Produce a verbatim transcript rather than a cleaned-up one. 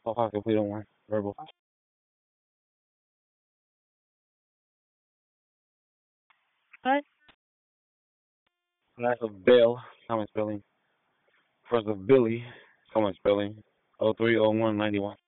So far, complete on one. Verbal. What? Last of Bill. Common spelling. First of Billy. Common spelling. Oh three oh one ninety one.